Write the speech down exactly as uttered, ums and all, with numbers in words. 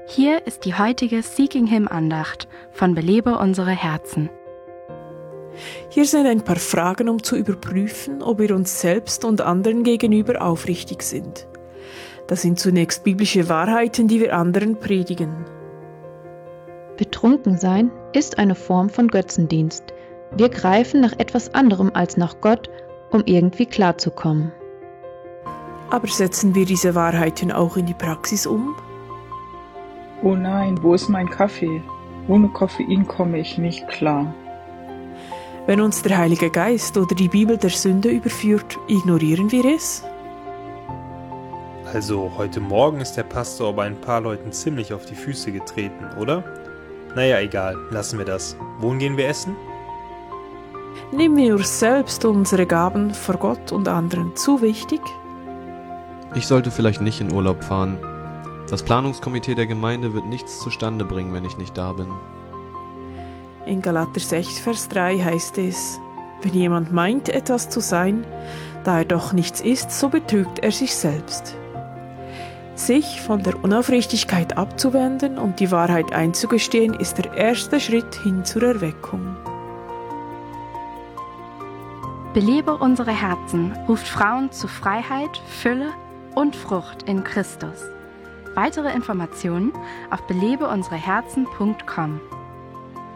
Hier ist die heutige Seeking Him Andacht von Belebe unsere Herzen. Hier sind ein paar Fragen, um zu überprüfen, ob wir uns selbst und anderen gegenüber aufrichtig sind. Das sind zunächst biblische Wahrheiten, die wir anderen predigen. Betrunkensein ist eine Form von Götzendienst. Wir greifen nach etwas anderem als nach Gott, um irgendwie klarzukommen. Aber setzen wir diese Wahrheiten auch in die Praxis um? Oh nein, wo ist mein Kaffee? Ohne Koffein komme ich nicht klar. Wenn uns der Heilige Geist oder die Bibel der Sünde überführt, ignorieren wir es? Also, heute Morgen ist der Pastor aber ein paar Leuten ziemlich auf die Füße getreten, oder? Naja, egal, lassen wir das. Wohin gehen wir essen? Nehmen wir uns selbst unsere Gaben vor Gott und anderen zu wichtig? Ich sollte vielleicht nicht in Urlaub fahren. Das Planungskomitee der Gemeinde wird nichts zustande bringen, wenn ich nicht da bin. In Galater sechs, Vers drei heißt es: Wenn jemand meint, etwas zu sein, da er doch nichts ist, so betrügt er sich selbst. Sich von der Unaufrichtigkeit abzuwenden und die Wahrheit einzugestehen, ist der erste Schritt hin zur Erweckung. Belebe unsere Herzen ruft Frauen zu Freiheit, Fülle und Frucht in Christus. Weitere Informationen auf belebe unsere Herzen punkt com.